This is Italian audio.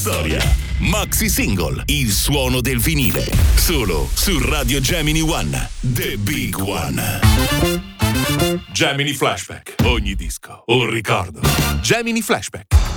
storia. Maxi Single, il suono del vinile. Solo su Radio Gemini One, The Big One. Gemini Flashback. Ogni disco, un ricordo. Gemini Flashback.